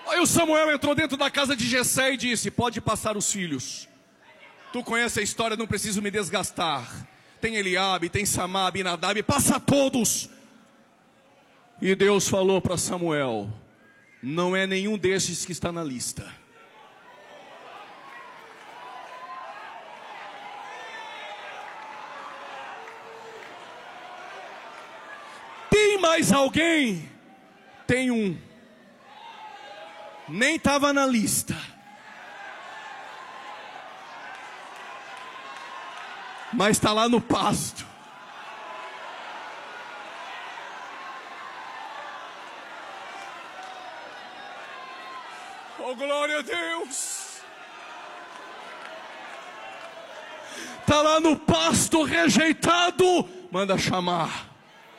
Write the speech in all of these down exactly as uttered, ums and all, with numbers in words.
Aí o Samuel entrou dentro da casa de Jessé e disse: pode passar os filhos. Tu conhece a história, não preciso me desgastar. Tem Eliabe, tem Samá, Abinadab, passa todos. E Deus falou para Samuel: não é nenhum desses que está na lista. Tem mais alguém? Tem um. Nem estava na lista. Mas está lá no pasto. Oh, glória a Deus. Está lá no pasto rejeitado. Manda chamar.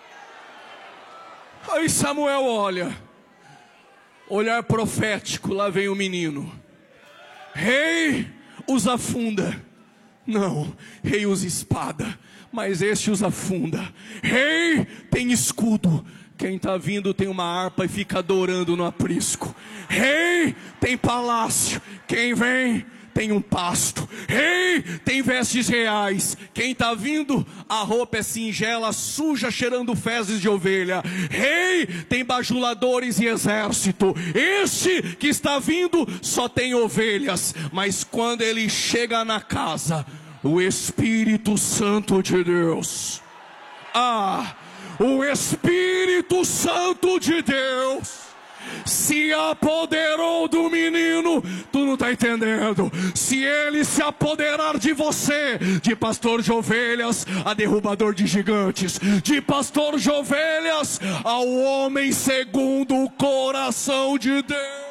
Aí Samuel olha, olhar profético, lá vem o menino. Rei usa funda. Não, rei usa espada, mas este usa funda. Rei tem escudo. Quem está vindo tem uma harpa e fica adorando no aprisco. Rei tem palácio. Quem vem tem um pasto. Rei tem vestes reais. Quem está vindo, a roupa é singela, suja, cheirando fezes de ovelha. Rei tem bajuladores e exército. Este que está vindo só tem ovelhas. Mas quando ele chega na casa, o Espírito Santo de Deus, ah, o Espírito Santo de Deus se apoderou do menino. Tu não está entendendo. Se ele se apoderar de você, de pastor de ovelhas a derrubador de gigantes, de pastor de ovelhas ao homem segundo o coração de Deus.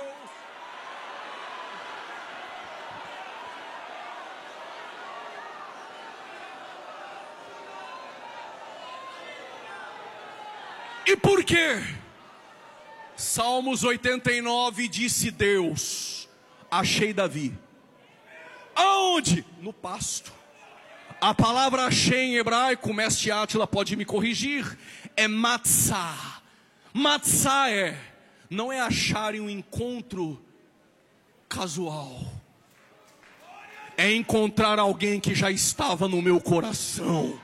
E por quê? Salmos oitenta e nove disse Deus: achei Davi. Aonde? No pasto. A palavra achei em hebraico, mestre Átila pode me corrigir, é matzah. Matzah é, não é achar em um encontro casual. É encontrar alguém que já estava no meu coração.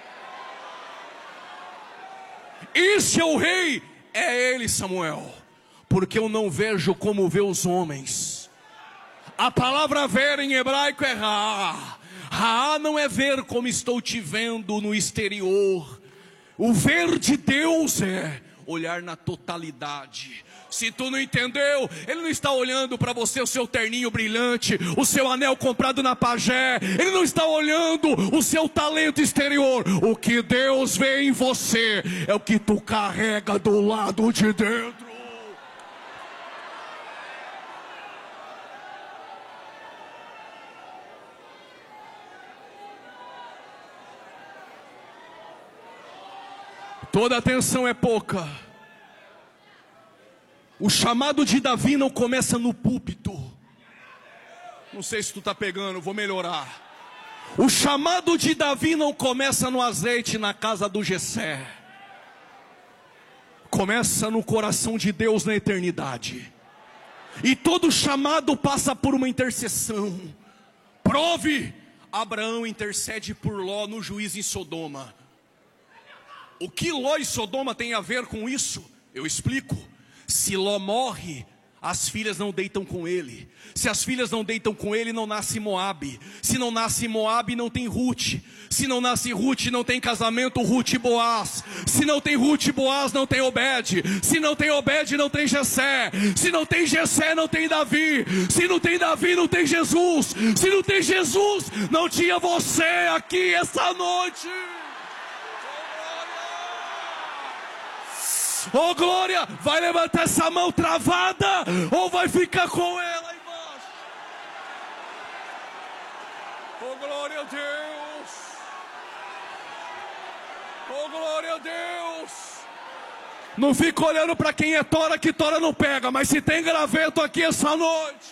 Esse é o rei. É ele, Samuel, porque eu não vejo como vê os homens. A palavra ver em hebraico é Raá. Raá não é ver como estou te vendo no exterior. O ver de Deus é olhar na totalidade. Se tu não entendeu, ele não está olhando para você o seu terninho brilhante, o seu anel comprado na Pajé. Ele não está olhando o seu talento exterior. O que Deus vê em você é o que tu carrega do lado de dentro. Toda atenção é pouca. O chamado de Davi não começa no púlpito. Não sei se tu está pegando, vou melhorar. O chamado de Davi não começa no azeite na casa do Jessé. Começa no coração de Deus na eternidade. E todo chamado passa por uma intercessão. Prove, Abraão intercede por Ló no juízo em Sodoma. O que Ló e Sodoma tem a ver com isso? Eu explico. Se Ló morre, as filhas não deitam com ele. Se as filhas não deitam com ele, não nasce Moabe. Se não nasce Moabe, não tem Ruth. Se não nasce Ruth, não tem casamento Ruth e Boaz. Se não tem Ruth e Boaz, não tem Obed. Se não tem Obed, não tem Jessé. Se não tem Jessé, não tem Davi. Se não tem Davi, não tem Jesus. Se não tem Jesus, não tinha você aqui essa noite. Oh glória, vai levantar essa mão travada ou vai ficar com ela embaixo? Oh glória a Deus. Oh glória a Deus. Não fica olhando para quem é tora, que tora não pega. Mas se tem graveto aqui essa noite,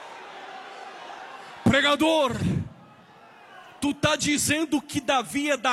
pregador, tu está dizendo que Davi é da